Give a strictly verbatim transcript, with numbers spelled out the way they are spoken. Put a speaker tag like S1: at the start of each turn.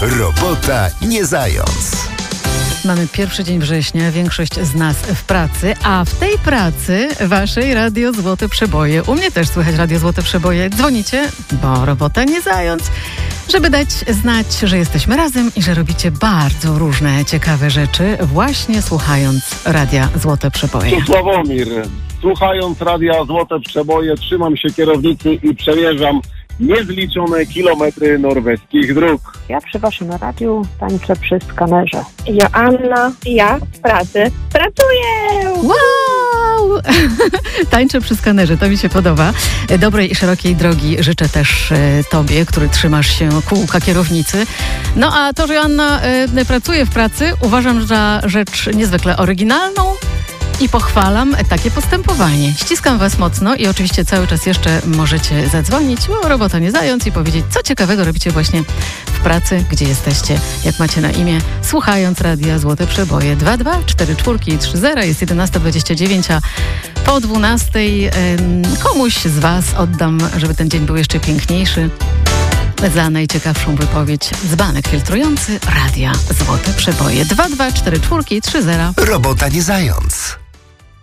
S1: Robota nie zając.
S2: Mamy pierwszy dzień września, większość z nas w pracy, a w tej pracy waszej Radio Złote Przeboje. U mnie też słychać Radio Złote Przeboje. Dzwonicie, bo robota nie zając, żeby dać znać, że jesteśmy razem i że robicie bardzo różne ciekawe rzeczy, właśnie słuchając Radia Złote Przeboje.
S3: Tu Sławomir. Słuchając Radia Złote Przeboje, trzymam się kierownicy i przemierzam niezliczone kilometry norweskich dróg.
S4: Ja przy waszym radiu tańczę przy skanerze.
S5: Joanna, ja w pracy pracuję!
S2: Wow! Tańczę przy skanerze, to mi się podoba. Dobrej i szerokiej drogi życzę też e, tobie, który trzymasz się kółka kierownicy. No a to, że Joanna e, pracuje w pracy, uważam za rzecz niezwykle oryginalną i pochwalam takie postępowanie. Ściskam was mocno i oczywiście cały czas jeszcze możecie zadzwonić, bo robota nie zając, i powiedzieć, co ciekawego robicie właśnie w pracy, gdzie jesteście, jak macie na imię, słuchając Radia Złote Przeboje. dwa dwa cztery cztery trzy zero, jest jedenasta dwadzieścia dziewięć, a po dwunastej komuś z was oddam, żeby ten dzień był jeszcze piękniejszy, za najciekawszą wypowiedź dzbanek filtrujący Radia Złote Przeboje. dwa dwa cztery cztery trzy zero.
S1: Robota nie zając.